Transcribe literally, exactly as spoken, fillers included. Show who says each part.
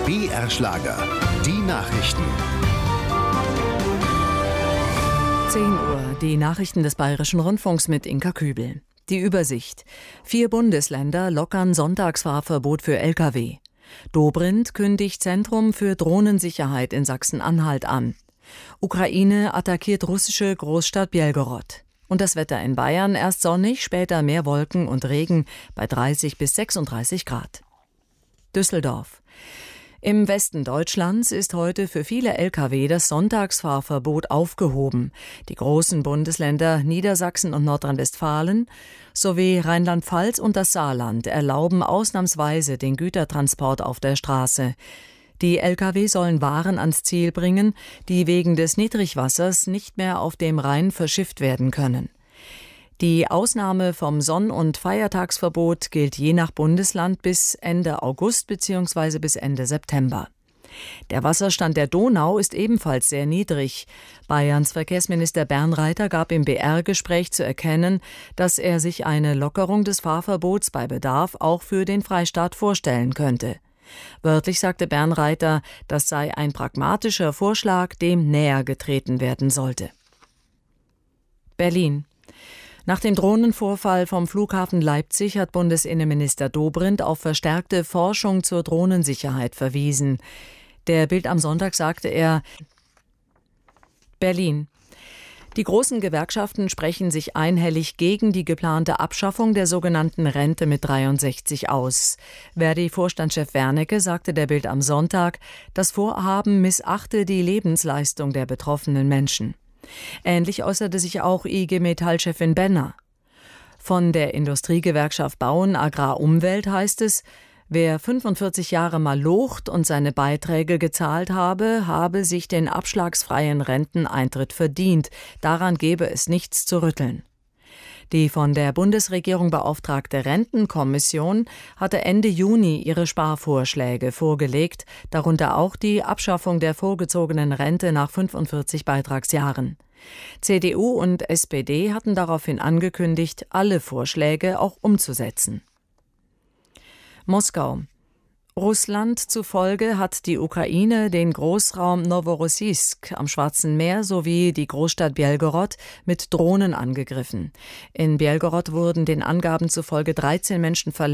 Speaker 1: B R-Schlager, die Nachrichten.
Speaker 2: zehn Uhr, die Nachrichten des Bayerischen Rundfunks mit Inka Kübel. Die Übersicht. Vier Bundesländer lockern Sonntagsfahrverbot für L K W. Dobrindt kündigt Zentrum für Drohnensicherheit in Sachsen-Anhalt an. Ukraine attackiert russische Großstadt Bjelgorod. Und das Wetter in Bayern: erst sonnig, später mehr Wolken und Regen bei dreißig bis sechsunddreißig Grad. Düsseldorf. Im Westen Deutschlands ist heute für viele L K W das Sonntagsfahrverbot aufgehoben. Die großen Bundesländer Niedersachsen und Nordrhein-Westfalen sowie Rheinland-Pfalz und das Saarland erlauben ausnahmsweise den Gütertransport auf der Straße. Die L K W sollen Waren ans Ziel bringen, die wegen des Niedrigwassers nicht mehr auf dem Rhein verschifft werden können. Die Ausnahme vom Sonn- und Feiertagsverbot gilt je nach Bundesland bis Ende August bzw. bis Ende September. Der Wasserstand der Donau ist ebenfalls sehr niedrig. Bayerns Verkehrsminister Bernreiter gab im B R-Gespräch zu erkennen, dass er sich eine Lockerung des Fahrverbots bei Bedarf auch für den Freistaat vorstellen könnte. Wörtlich sagte Bernreiter, das sei ein pragmatischer Vorschlag, dem näher getreten werden sollte. Berlin. Nach dem Drohnenvorfall vom Flughafen Leipzig hat Bundesinnenminister Dobrindt auf verstärkte Forschung zur Drohnensicherheit verwiesen. Der Bild am Sonntag sagte er: Berlin. Die großen Gewerkschaften sprechen sich einhellig gegen die geplante Abschaffung der sogenannten Rente mit dreiundsechzig aus. Verdi-Vorstandschef Wernicke sagte der Bild am Sonntag, das Vorhaben missachte die Lebensleistung der betroffenen Menschen. Ähnlich äußerte sich auch I G Metall-Chefin Benner. Von der Industriegewerkschaft Bauen Agrar Umwelt heißt es, wer fünfundvierzig Jahre malocht und seine Beiträge gezahlt habe, habe sich den abschlagsfreien Renteneintritt verdient. Daran gebe es nichts zu rütteln. Die von der Bundesregierung beauftragte Rentenkommission hatte Ende Juni ihre Sparvorschläge vorgelegt, darunter auch die Abschaffung der vorgezogenen Rente nach fünfundvierzig Beitragsjahren. C D U und S P D hatten daraufhin angekündigt, alle Vorschläge auch umzusetzen. Moskau. Russland zufolge hat die Ukraine den Großraum Noworossijsk am Schwarzen Meer sowie die Großstadt Bjelgorod mit Drohnen angegriffen. In Bjelgorod wurden den Angaben zufolge dreizehn Menschen verletzt.